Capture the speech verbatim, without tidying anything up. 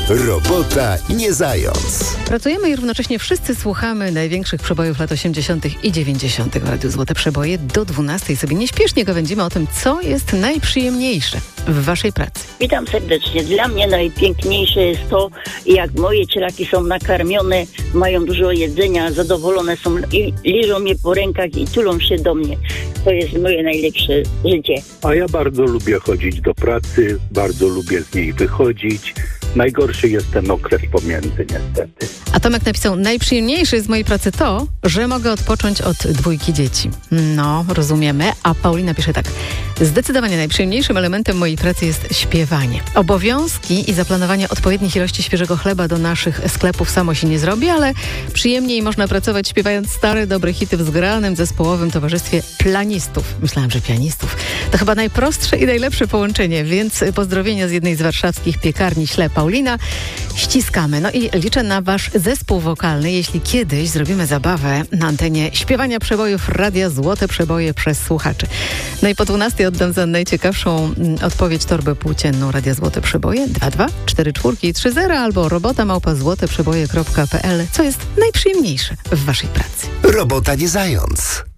Robota nie zając. Pracujemy i równocześnie wszyscy słuchamy największych przebojów lat osiemdziesiątych i dziewięćdziesiątych w Radiu Złote Przeboje. Do dwunastej sobie nieśpiesznie gawędzimy o tym, co jest najprzyjemniejsze w waszej pracy. Witam serdecznie. Dla mnie najpiękniejsze jest to, jak moje cielaki są nakarmione, mają dużo jedzenia, zadowolone są i liżą mnie po rękach i tulą się do mnie. To jest moje najlepsze życie. A ja bardzo lubię chodzić do pracy, bardzo lubię z niej wychodzić. Najgorszy jest ten okres pomiędzy, niestety. A Tomek napisał, najprzyjemniejsze z mojej pracy to, że mogę odpocząć od dwójki dzieci. No, rozumiemy. A Paulina pisze tak. Zdecydowanie najprzyjemniejszym elementem mojej pracy jest śpiewanie. Obowiązki i zaplanowanie odpowiednich ilości świeżego chleba do naszych sklepów samo się nie zrobi, ale przyjemniej można pracować śpiewając stare, dobre hity w zgranym, zespołowym towarzystwie planistów. Myślałam, że pianistów. To chyba najprostsze i najlepsze połączenie, więc pozdrowienia z jednej z warszawskich piekarni Śle Paulina. Ściskamy. No i liczę na wasz zespół wokalny, jeśli kiedyś zrobimy zabawę na antenie śpiewania przebojów Radia Złote Przeboje przez słuchaczy. No i po dwunastej oddam za najciekawszą odpowiedź torbę płócienną Radia Złote Przeboje dwa dwa cztery cztery trzy zero albo robota małpa złoteprzeboje kropka p l. Co jest najprzyjemniejsze w waszej pracy? Robota nie zając.